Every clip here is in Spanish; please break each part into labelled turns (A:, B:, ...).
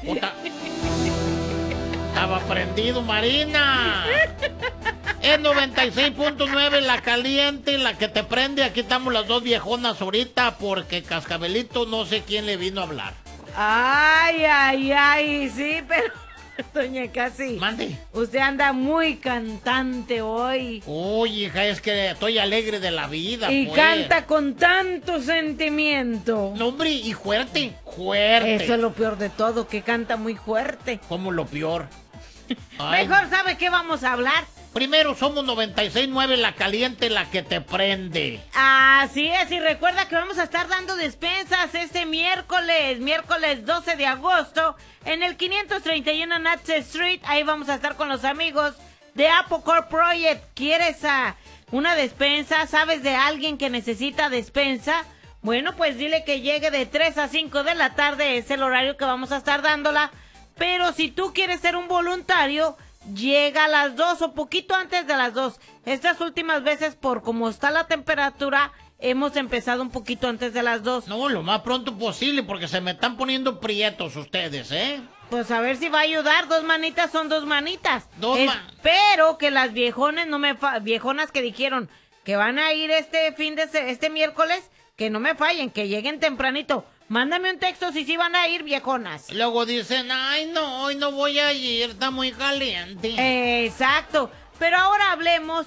A: Estaba prendido, Marina. Es 96.9 la caliente, la que te prende. Aquí estamos las dos viejonas ahorita porque Cascabelito no sé quién le vino a hablar.
B: Ay, sí, pero... Doña Casi.
A: Mande.
B: Usted anda muy cantante hoy.
A: Uy, hija, es que estoy alegre de la vida,
B: y
A: pues.
B: canta con tanto sentimiento.
A: No, hombre, y fuerte.
B: Eso es lo peor de todo, que canta muy fuerte.
A: ¿Cómo lo peor? Ay.
B: Mejor, ¿sabe qué vamos a hablar?
A: Primero somos 96.9 la caliente, la que te prende.
B: Así es, y recuerda que vamos a estar dando despensas este miércoles 12 de agosto, en el 531 Natchez Street. Ahí vamos a estar con los amigos de Apple Core Project. ¿Quieres una despensa? ¿Sabes de alguien que necesita despensa? Bueno, pues dile que llegue de 3 a 5 de la tarde, es el horario que vamos a estar dándola. Pero si tú quieres ser un voluntario, llega a las 2 o poquito antes de las 2. Estas últimas veces, por como está la temperatura, hemos empezado un poquito antes de las 2.
A: No, lo más pronto posible, porque se me están poniendo ustedes, ¿eh?
B: Pues a ver si va a ayudar. 2 manitas son 2 manitas.
A: Espero
B: que las viejones viejonas que dijeron que van a ir este miércoles, que no me fallen, que lleguen tempranito. Mándame un texto si sí van a ir, viejonas.
A: Luego dicen, ay no, hoy no voy a ir, está muy caliente.
B: Exacto. Pero ahora hablemos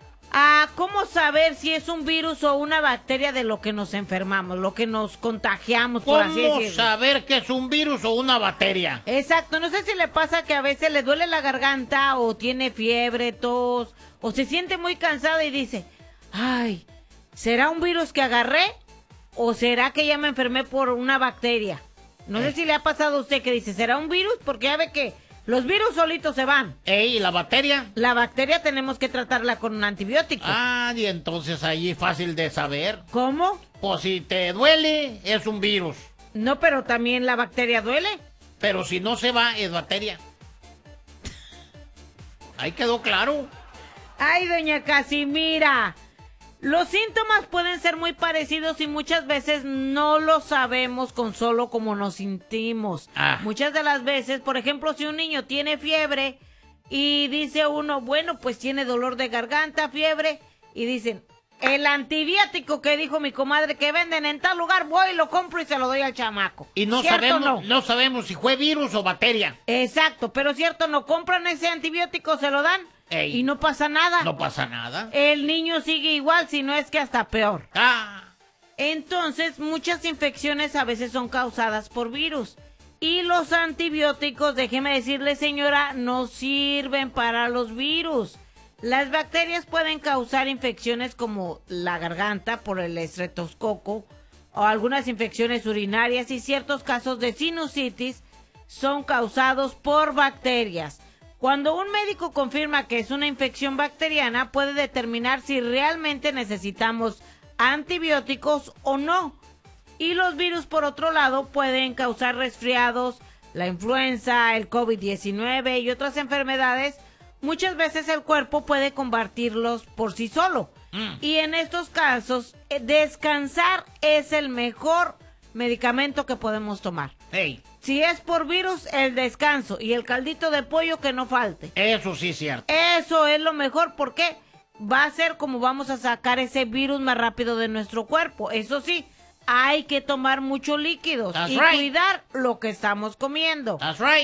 B: a cómo saber si es un virus o una bacteria de lo que nos enfermamos, lo que nos contagiamos, por así decirlo.
A: ¿Cómo saber que es un virus o una bacteria?
B: Exacto. No sé si le pasa que a veces le duele la garganta o tiene fiebre, tos, o se siente muy cansada y dice, ay, ¿será un virus que agarré? ¿O será que ya me enfermé por una bacteria? No sé si le ha pasado a usted que dice, ¿será un virus? Porque ya ve que los virus solitos se van.
A: ¿Y la bacteria?
B: La bacteria tenemos que tratarla con un antibiótico.
A: Ah, y entonces ahí es fácil de saber.
B: ¿Cómo?
A: Pues si te duele, es un virus.
B: No, pero también la bacteria duele.
A: Pero si no se va, es bacteria. Ahí quedó claro.
B: Ay, doña Casimira. Los síntomas pueden ser muy parecidos y muchas veces no lo sabemos con solo cómo nos sentimos. Muchas de las veces, por ejemplo, si un niño tiene fiebre y dice uno, bueno, pues tiene dolor de garganta, fiebre, y dicen, el antibiótico que dijo mi comadre que venden en tal lugar, voy, lo compro y se lo doy al chamaco.
A: Y no sabemos si fue virus o bacteria.
B: Exacto, pero cierto, no compran ese antibiótico, se lo dan. Y no pasa nada.
A: No pasa nada.
B: El niño sigue igual, si no es que hasta peor. Entonces, muchas infecciones a veces son causadas por virus. Y los antibióticos, déjeme decirle, señora, no sirven para los virus. Las bacterias pueden causar infecciones como la garganta por el estreptococo o algunas infecciones urinarias, y ciertos casos de sinusitis son causados por bacterias. Cuando un médico confirma que es una infección bacteriana, puede determinar si realmente necesitamos antibióticos o no. Y los virus, por otro lado, pueden causar resfriados, la influenza, el COVID-19 y otras enfermedades. Muchas veces el cuerpo puede combatirlos por sí solo. Y en estos casos, descansar es el mejor medicamento que podemos tomar. Si es por virus, el descanso y el caldito de pollo que no falte.
A: Eso sí es cierto.
B: Eso es lo mejor, porque va a ser como vamos a sacar ese virus más rápido de nuestro cuerpo. Eso sí, hay que tomar muchos líquidos y cuidar lo que estamos comiendo.
A: That's right.